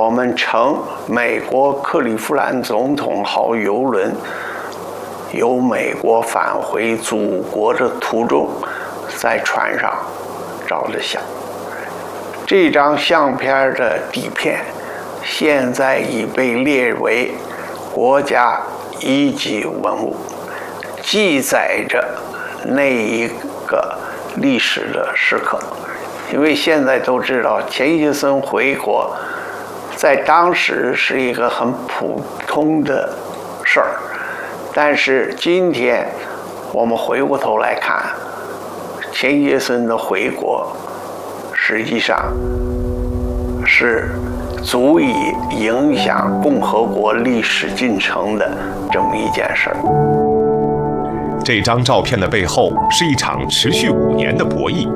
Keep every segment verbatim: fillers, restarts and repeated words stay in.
我们乘美国克利夫兰总统号邮轮由美国返回祖国的途中，在船上照的相。这张相片的底片现在已被列为国家一级文物，记载着那一个历史的时刻。因为现在都知道钱学森回国在当时是一个很普通的事儿，但是今天我们回过头来看，钱学森的回国实际上是足以影响共和国历史进程的这么一件事儿。 这张照片的背后是一场持续五年的博弈。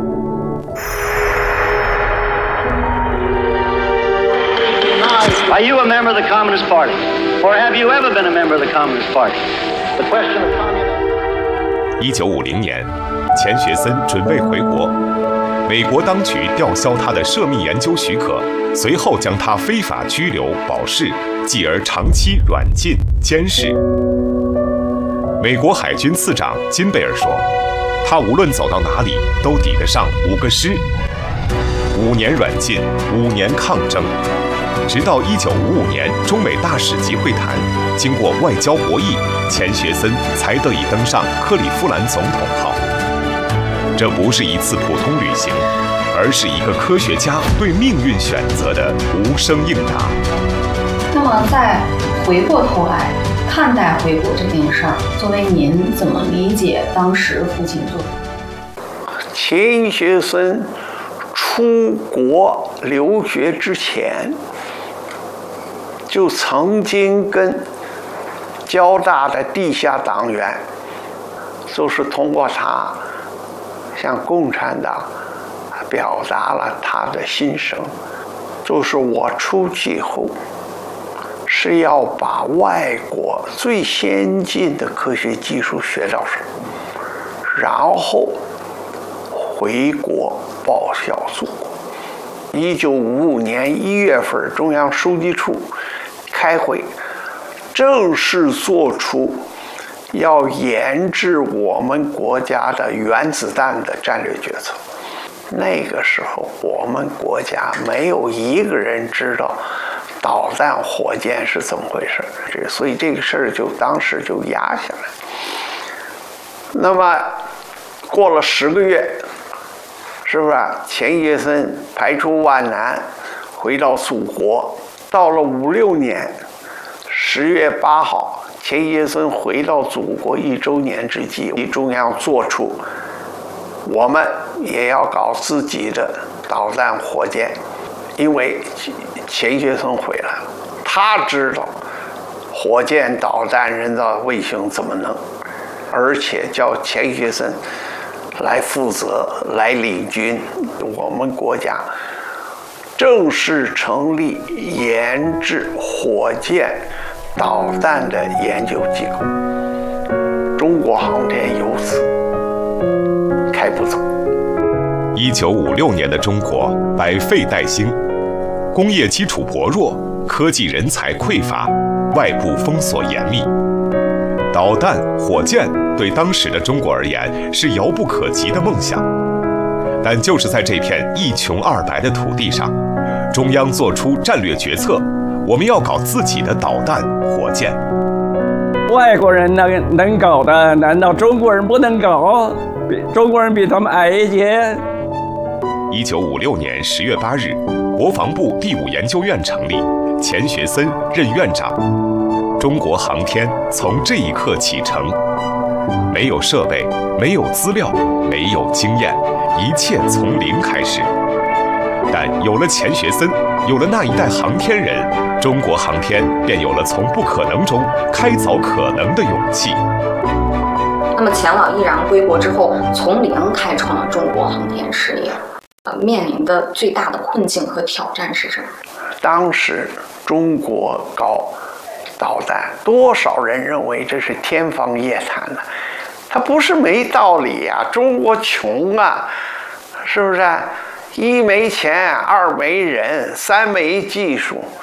Are you a member of the Communist Party? Or have you ever been a member of the Communist Party? The question of communism. 一九五零年，钱学森准备回国，美国当局吊销他的涉密研究许可，随后将他非法拘留、保释，继而长期软禁、监视。美国海军次长金贝尔说，他无论走到哪里，都抵得上五个师。五年软禁，五年抗争。直到一九五五年中美大使级会谈，经过外交博弈，钱学森才得以登上克利夫兰总统号。这不是一次普通旅行，而是一个科学家对命运选择的无声应答。 那么再回过头来看待回国这件事儿，作为您怎么理解当时父亲做的？ 钱学森出国留学之前，就曾经跟交大的地下党员，就是通过他向共产党表达了他的心声，就是我出去后是要把外国最先进的科学技术学到手，然后回国报效祖国。一九五五年一月份，中央书记处开会，正式做出要研制我们国家的原子弹的战略决策。那个时候，我们国家没有一个人知道导弹、火箭是怎么回事，这所以这个事儿就当时就压下来。那么过了十个月，是不是钱学森排除万难回到祖国？到了五六年十月八号，钱学森回到祖国一周年之际，中央做出我们也要搞自己的导弹、火箭，因为钱学森回来了，他知道火箭、导弹、人造卫星怎么弄，而且叫钱学森来负责、来领军。我们国家正式成立研制火箭、导弹的研究机构，中国航天由此开步走。 一九五六年的中国百废待兴，工业基础薄弱，科技人才匮乏，外部封锁严密。导弹、火箭对当时的中国而言是遥不可及的梦想，但就是在这片一穷二白的土地上，中央做出战略决策，我们要搞自己的导弹、火箭。 外国人能能搞的，难道中国人不能搞？中国人比他们矮一截。 一九五六年十月八日，国防部第五研究院成立，钱学森任院长。中国航天从这一刻启程，没有设备，没有资料，没有经验，一切从零开始。但有了钱学森，有了那一代航天人，中国航天便有了从不可能中开凿可能的勇气。 那么钱老毅然归国之后，从零开创了中国航天事业，呃，面临的最大的困境和挑战是什么？ 当时中国搞导弹，多少人认为这是天方夜谭呢？它不是没道理呀、啊，中国穷啊，是不是？一没钱，二没人，三没技术。